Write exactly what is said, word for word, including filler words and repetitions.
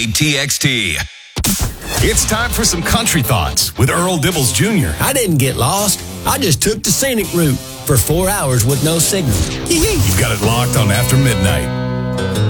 W T X T. It's time for some country thoughts with Earl Dibbles Junior I didn't get lost. I just took the scenic route for four hours with no signal. You've got it locked on After Midnight.